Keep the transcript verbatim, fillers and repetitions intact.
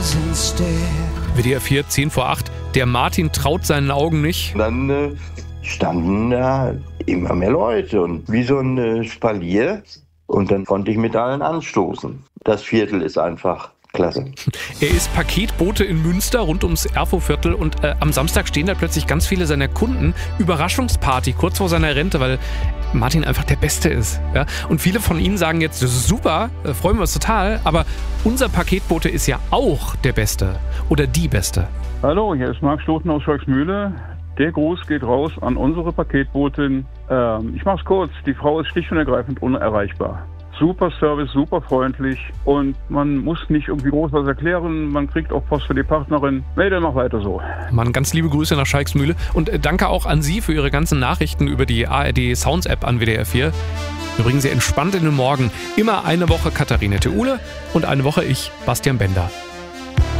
yours instead. W D R vier, zehn vor acht. Der Martin traut seinen Augen nicht. Dann äh, standen da immer mehr Leute und wie so ein äh, Spalier. Und dann konnte ich mit allen anstoßen. Das Viertel ist einfach klasse. Er ist Paketbote in Münster rund ums Erfurtviertel und äh, am Samstag stehen da plötzlich ganz viele seiner Kunden. Überraschungsparty kurz vor seiner Rente, weil Martin einfach der Beste ist. Ja? Und viele von ihnen sagen jetzt, das ist super, äh, freuen wir uns total, aber unser Paketbote ist ja auch der Beste oder die Beste. Hallo, hier ist Marc Stoten aus Schalksmühle. Der Gruß geht raus an unsere Paketbotin. Ähm, ich mach's kurz, die Frau ist schlicht und ergreifend unerreichbar. Super Service, super freundlich und man muss nicht irgendwie groß was erklären. Man kriegt auch Post für die Partnerin. Nee, dann mach weiter so. Mann, ganz liebe Grüße nach Schalksmühle und äh, danke auch an Sie für Ihre ganzen Nachrichten über die A R D Sounds App an W D R vier. Wir bringen Sie entspannt in den Morgen. Immer eine Woche Katharina Theule und eine Woche ich, Bastian Bender.